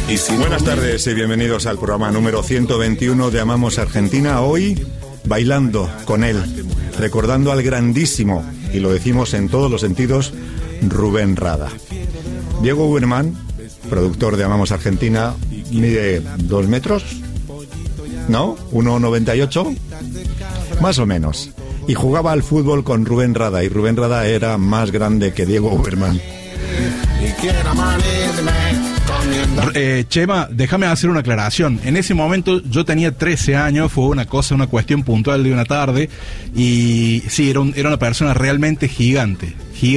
Buenas tardes y bienvenidos al programa número 121 de Amamos Argentina. Hoy bailando con él, recordando al grandísimo, y lo decimos en todos los sentidos, Rubén Rada. Diego Uberman, productor de Amamos Argentina, mide 2 metros, ¿no? 1,98, más o menos. Y jugaba al fútbol con Rubén Rada, y Rubén Rada era más grande que Diego Uberman. Chema, déjame hacer una aclaración. En ese momento yo tenía 13 años, fue una cuestión puntual de una tarde, y sí, era una persona realmente gigante.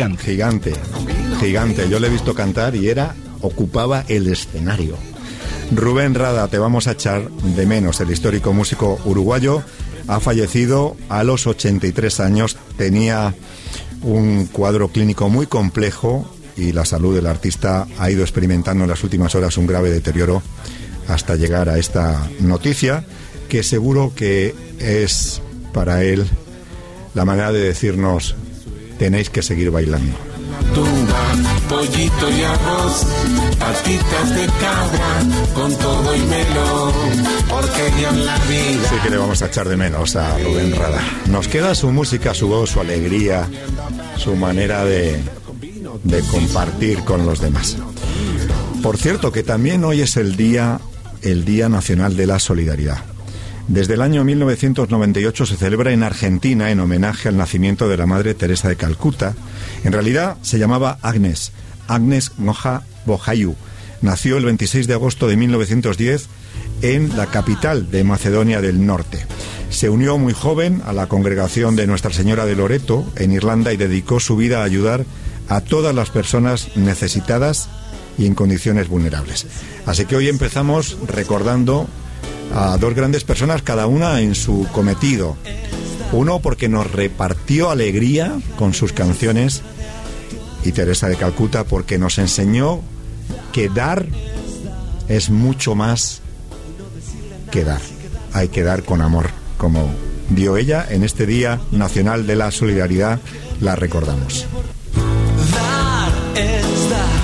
Yo le he visto cantar y ocupaba el escenario. Rubén Rada, te vamos a echar de menos. El histórico músico uruguayo ha fallecido a los 83 años, tenía un cuadro clínico muy complejo y la salud del artista ha ido experimentando en las últimas horas un grave deterioro hasta llegar a esta noticia, que seguro que es para él la manera de decirnos: tenéis que seguir bailando. Pollito y arroz, patitas de cabra, con todo y melón, porque ya en la vida... Sí que le vamos a echar de menos a Rubén Rada. Nos queda su música, su voz, su alegría, su manera de compartir con los demás. Por cierto, que también hoy es el Día Nacional de la Solidaridad. Desde el año 1998 se celebra en Argentina en homenaje al nacimiento de la Madre Teresa de Calcuta. En realidad se llamaba Agnes Moja Bojayu. Nació el 26 de agosto de 1910 en la capital de Macedonia del Norte. Se unió muy joven a la congregación de Nuestra Señora de Loreto en Irlanda y dedicó su vida a ayudar a todas las personas necesitadas y en condiciones vulnerables. Así que hoy empezamos recordando a 2 grandes personas, cada una en su cometido. Uno porque nos repartió alegría con sus canciones, y Teresa de Calcuta porque nos enseñó que dar es mucho más que dar. Hay que dar con amor, como dio ella. En este Día Nacional de la Solidaridad la recordamos. Dar es dar.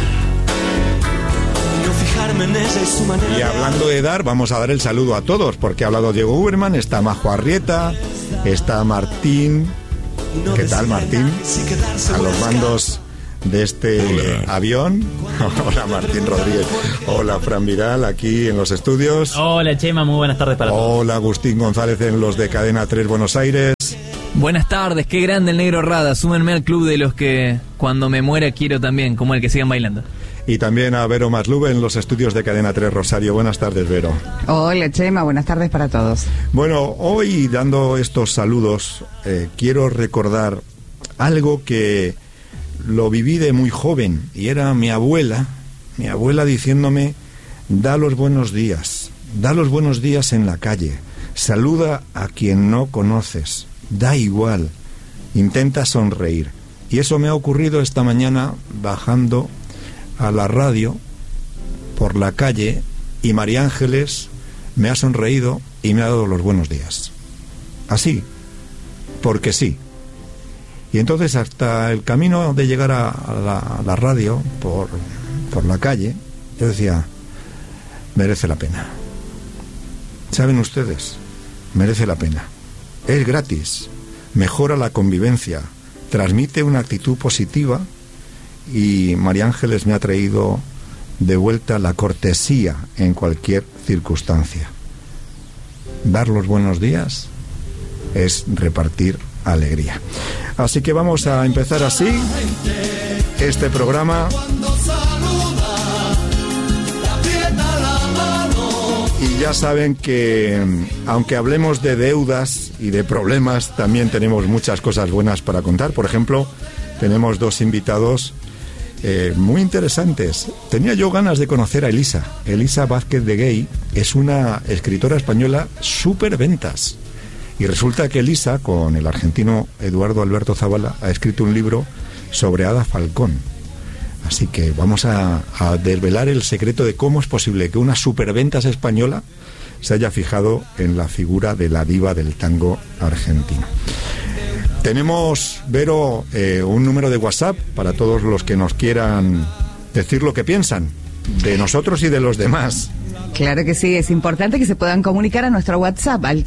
Y hablando de dar, vamos a dar el saludo a todos, porque ha hablado Diego Uberman, está Majo Arrieta, está Martín. ¿Qué tal, Martín? A los mandos de este avión. Hola, Martín Rodríguez. Hola, Fran Vidal, aquí en los estudios. Hola, Chema, muy buenas tardes para todos. Hola, Agustín González en los de Cadena 3 Buenos Aires. Buenas tardes, qué grande el negro Rada. Súmenme al club de los que cuando me muera quiero también, como el que sigan bailando. Y también a Vero Maslube en los estudios de Cadena 3 Rosario. Buenas tardes, Vero. Hola, Chema, buenas tardes para todos. Bueno, hoy dando estos saludos, quiero recordar algo que lo viví de muy joven, y era mi abuela diciéndome: da los buenos días en la calle, saluda a quien no conoces, da igual, intenta sonreír. Y eso me ha ocurrido esta mañana bajando a la radio por la calle, y María Ángeles me ha sonreído y me ha dado los buenos días. Así, porque sí. Y entonces hasta el camino de llegar a la radio por la calle, yo decía: merece la pena. ¿Saben ustedes? Merece la pena. Es gratis, mejora la convivencia, transmite una actitud positiva, y María Ángeles me ha traído de vuelta la cortesía en cualquier circunstancia. Dar los buenos días es repartir alegría. Así que vamos a empezar así este programa. Y ya saben que aunque hablemos de deudas y de problemas, también tenemos muchas cosas buenas para contar. Por ejemplo, tenemos 2 invitados muy interesantes. Tenía yo ganas de conocer a Elisa Vázquez de Gay. Es una escritora española súper ventas. Y resulta que Elisa, con el argentino Eduardo Alberto Zavala, ha escrito un libro sobre Ada Falcón. Así que vamos a desvelar el secreto de cómo es posible que una superventas española se haya fijado en la figura de la diva del tango argentino. Tenemos, Vero, un número de WhatsApp para todos los que nos quieran decir lo que piensan. de nosotros y de los demás. Claro que sí, es importante que se puedan comunicar a nuestro WhatsApp al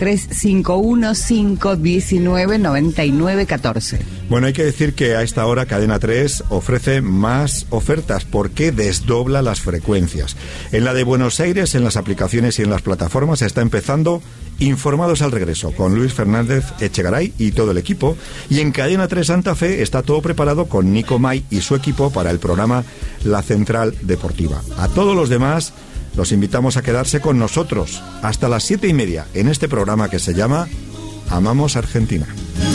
351-519-9914. Bueno, hay que decir que a esta hora Cadena 3 ofrece más ofertas porque desdobla las frecuencias. En la de Buenos Aires, en las aplicaciones y en las plataformas está empezando Informados al Regreso con Luis Fernández Echegaray y todo el equipo. Y en Cadena 3 Santa Fe está todo preparado con Nico May y su equipo para el programa La Central Deportiva. A todos los demás los invitamos a quedarse con nosotros hasta las 7:30 en este programa que se llama Amamos Argentina.